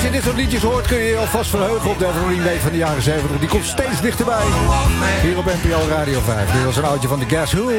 Als je dit soort liedjes hoort, kun je je alvast verheugen op de Evergreen Week van de jaren 70. Die komt steeds dichterbij. Hier op NPO Radio 5. Dit was een oudje van de Guess Who.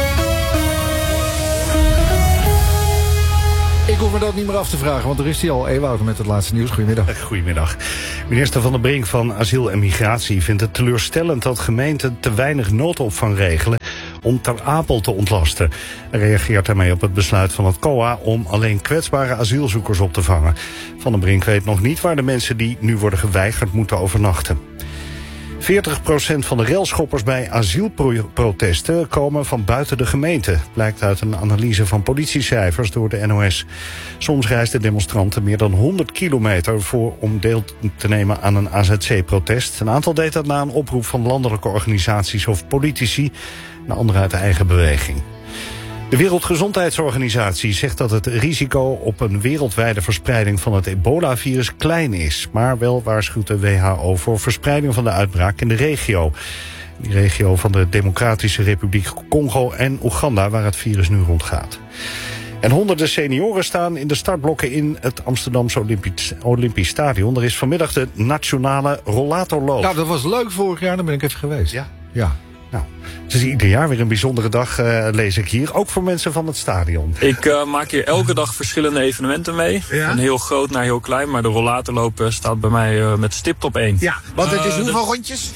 Ik hoef me dat niet meer af te vragen, want er is hij al. Ewout met het laatste nieuws. Goedemiddag. Goedemiddag. Minister Van der Brink van Asiel en Migratie vindt het teleurstellend dat gemeenten te weinig noodopvang regelen om Ter Apel te ontlasten. Hij reageert daarmee op het besluit van het COA om alleen kwetsbare asielzoekers op te vangen. Van der Brink weet nog niet waar de mensen die nu worden geweigerd moeten overnachten. 40% van de railschoppers bij asielprotesten komen van buiten de gemeente. Blijkt uit een analyse van politiecijfers door de NOS. Soms reisden demonstranten meer dan 100 kilometer voor om deel te nemen aan een AZC-protest. Een aantal deed dat na een oproep van landelijke organisaties of politici, een andere uit de eigen beweging. De Wereldgezondheidsorganisatie zegt dat het risico op een wereldwijde verspreiding van het ebola-virus klein is. Maar wel waarschuwt de WHO voor verspreiding van de uitbraak in de regio. Die regio van de Democratische Republiek Congo en Oeganda, waar het virus nu rondgaat. En honderden senioren staan in de startblokken in het Amsterdamse Olympisch Stadion. Er is vanmiddag de nationale rollatorloop. Nou, dat was leuk vorig jaar, daar ben ik even geweest. Ja. Nou, het is ieder jaar weer een bijzondere dag, lees ik hier. Ook voor mensen van het stadion. Ik maak hier elke dag verschillende evenementen mee. Ja? Van heel groot naar heel klein. Maar de rollatorloop staat bij mij met stipt op 1. Ja, want het is hoeveel rondjes?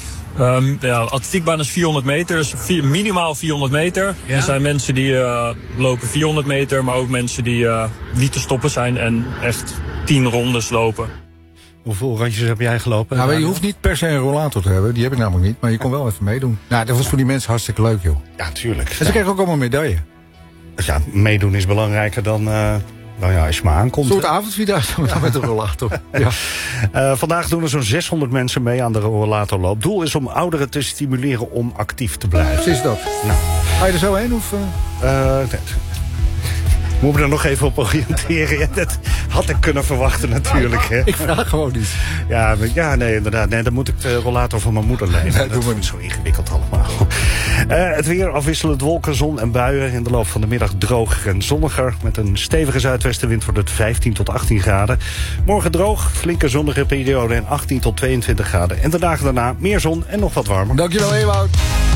De atletiekbaan is 400 meter. Dus minimaal 400 meter. Ja? Er zijn mensen die lopen 400 meter. Maar ook mensen die niet te stoppen zijn. En echt 10 rondes lopen. Hoeveel rondjes heb jij gelopen? Nou, je hoeft niet per se een rollator te hebben. Die heb ik namelijk niet. Maar je kon wel even meedoen. Nou, dat was voor die mensen hartstikke leuk, joh. Ja, tuurlijk. En ze kregen ook allemaal een medaille. Ja, meedoen is belangrijker dan als je maar aankomt. Een soort avondvierdaagse met een rollator. Ja. Vandaag doen er zo'n 600 mensen mee aan de rollatorloop. Doel is om ouderen te stimuleren om actief te blijven. Precies dat. Nou. Ga je er zo heen? Of, Moet me er nog even op oriënteren. Ja, dat had ik kunnen verwachten natuurlijk. Hè. Ik vraag gewoon niet. Ja, nee, inderdaad. Nee, dan moet ik de rollator van mijn moeder lenen. Nee, dat wordt zo ingewikkeld allemaal. Het weer afwisselend wolken, zon en buien. In de loop van de middag droger en zonniger. Met een stevige zuidwestenwind wordt het 15 tot 18 graden. Morgen droog, flinke zonnige periode en 18 tot 22 graden. En de dagen daarna meer zon en nog wat warmer. Dankjewel, Ewout.